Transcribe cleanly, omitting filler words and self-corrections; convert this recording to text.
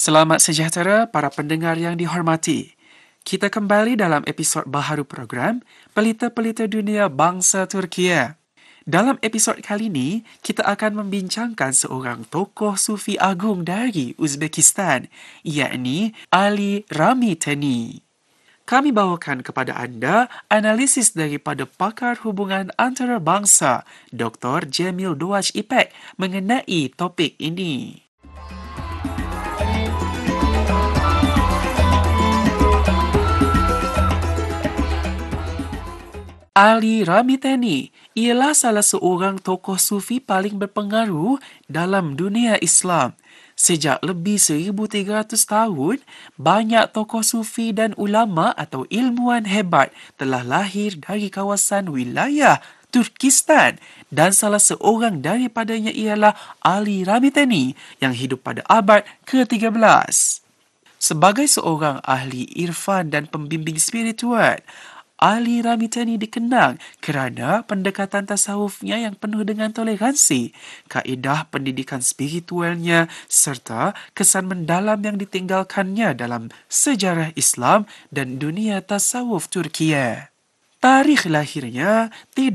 Selamat sejahtera para pendengar yang dihormati. Kita kembali dalam episod baharu program Pelita-Pelita Dunia Bangsa Turkiye. Dalam episod kali ini, kita akan membincangkan seorang tokoh sufi agung dari Uzbekistan, yakni Ali Rami Tani. Kami bawakan kepada anda analisis daripada pakar hubungan antarabangsa Dr. Jamil Dwaj Ipek mengenai topik ini. Ali Rami Tani ialah salah seorang tokoh sufi paling berpengaruh dalam dunia Islam. Sejak lebih 1,300 tahun, banyak tokoh sufi dan ulama atau ilmuwan hebat telah lahir dari kawasan wilayah Turkistan dan salah seorang daripadanya ialah Ali Rami Tani yang hidup pada abad ke-13. Sebagai seorang ahli irfan dan pembimbing spiritual, Ali Rami Tani dikenang kerana pendekatan tasawufnya yang penuh dengan toleransi, kaedah pendidikan spiritualnya serta kesan mendalam yang ditinggalkannya dalam sejarah Islam dan dunia tasawuf Turkiye. Tarikh lahirnya tidak